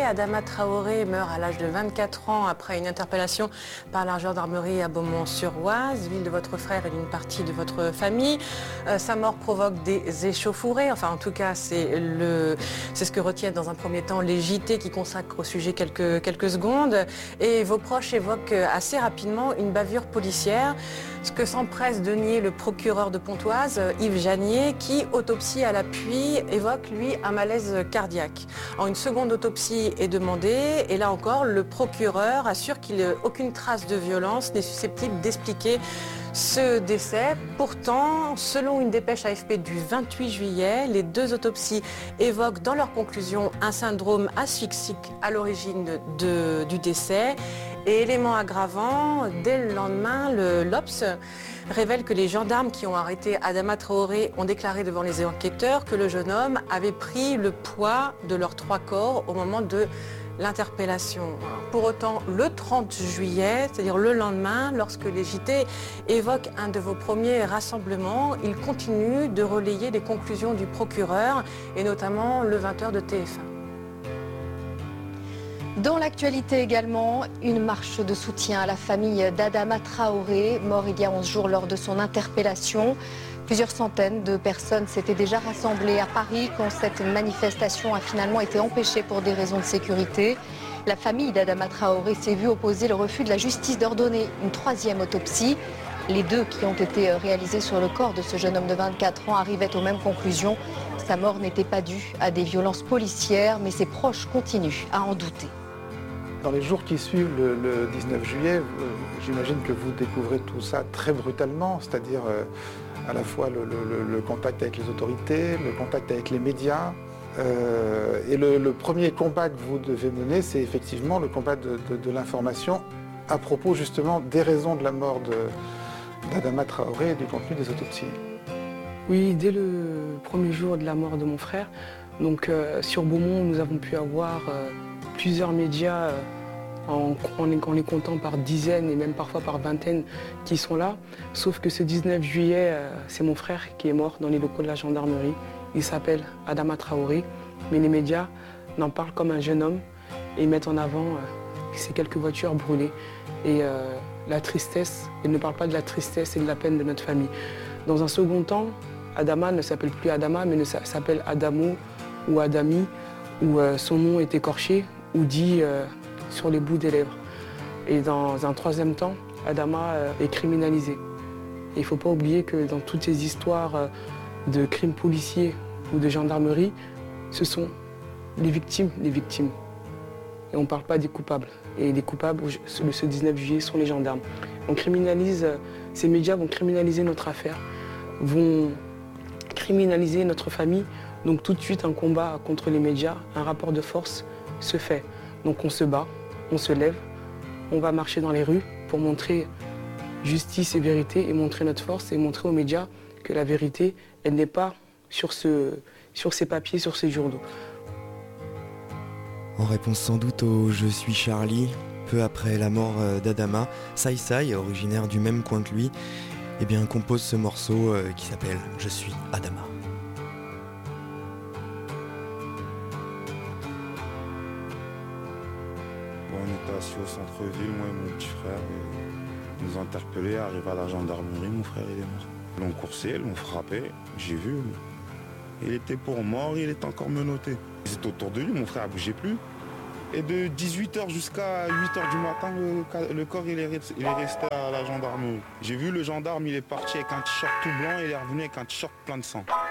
Adama Traoré meurt à l'âge de 24 ans après une interpellation par la gendarmerie à Beaumont-sur-Oise, ville de votre frère et d'une partie de votre famille. Sa mort provoque des échauffourées, enfin en tout cas c'est ce que retiennent dans un premier temps les JT qui consacrent au sujet quelques secondes. Et vos proches évoquent assez rapidement une bavure policière, ce que s'empresse de nier le procureur de Pontoise, Yves Janier, qui, autopsie à l'appui, évoque lui un malaise cardiaque. Une seconde autopsie est demandée et là encore, le procureur assure qu'il n'y a aucune trace de violence n'est susceptible d'expliquer ce décès. Pourtant, selon une dépêche AFP du 28 juillet, les deux autopsies évoquent dans leurs conclusions un syndrome asphyxique à l'origine du décès. Et élément aggravant, dès le lendemain, l'Obs révèle que les gendarmes qui ont arrêté Adama Traoré ont déclaré devant les enquêteurs que le jeune homme avait pris le poids de leurs 3 corps au moment de l'interpellation. Pour autant, le 30 juillet, c'est-à-dire le lendemain, lorsque les JT évoquent un de vos premiers rassemblements, ils continuent de relayer les conclusions du procureur et notamment le 20h de TF1. Dans l'actualité également, une marche de soutien à la famille d'Adama Traoré, mort il y a 11 jours lors de son interpellation. Plusieurs centaines de personnes s'étaient déjà rassemblées à Paris quand cette manifestation a finalement été empêchée pour des raisons de sécurité. La famille d'Adama Traoré s'est vue opposer le refus de la justice d'ordonner une 3e autopsie. Les 2 qui ont été réalisées sur le corps de ce jeune homme de 24 ans arrivaient aux mêmes conclusions. Sa mort n'était pas due à des violences policières, mais ses proches continuent à en douter. Dans les jours qui suivent le 19 juillet, j'imagine que vous découvrez tout ça très brutalement, c'est-à-dire à la fois le contact avec les autorités, le contact avec les médias. Et le premier combat que vous devez mener, c'est effectivement le combat de l'information à propos justement des raisons de la mort d'Adama Traoré et du contenu des autopsies. Oui, dès le premier jour de la mort de mon frère, donc sur Beaumont, nous avons pu avoir plusieurs médias en les comptant par dizaines et même parfois par vingtaines qui sont là. Sauf que ce 19 juillet, c'est mon frère qui est mort dans les locaux de la gendarmerie. Il s'appelle Adama Traoré, mais les médias n'en parlent comme un jeune homme et mettent en avant ces quelques voitures brûlées. Et la tristesse, ils ne parlent pas de la tristesse et de la peine de notre famille. Dans un second temps, Adama ne s'appelle plus Adama, mais s'appelle Adamo ou Adami, où son nom est écorché ou dit sur les bouts des lèvres. Et dans un troisième temps, Adama est criminalisé. Et il ne faut pas oublier que dans toutes ces histoires de crimes policiers ou de gendarmerie, ce sont les victimes. Et on ne parle pas des coupables. Et les coupables, ce 19 juillet, sont les gendarmes. On criminalise, ces médias vont criminaliser notre affaire, vont criminaliser notre famille. Donc tout de suite, un combat contre les médias, un rapport de force se fait. Donc on se bat, on se lève, on va marcher dans les rues pour montrer justice et vérité et montrer notre force et montrer aux médias que la vérité, elle n'est pas sur ces papiers, sur ces journaux. En réponse sans doute au « Je suis Charlie », peu après la mort d'Adama, Sai Sai, originaire du même coin que lui, compose ce morceau qui s'appelle « Je suis Adama ». On était assis au centre-ville, moi et mon petit frère, et ils nous ont interpellés, arrivé à la gendarmerie, mon frère il est mort. Ils l'ont coursé, ils l'ont frappé, j'ai vu. Il était pour mort, il était encore menotté. Ils étaient autour de lui, mon frère ne bougeait plus. Et de 18h jusqu'à 8h du matin, le corps il est resté à la gendarmerie. J'ai vu le gendarme, il est parti avec un t-shirt tout blanc et il est revenu avec un t-shirt plein de sang.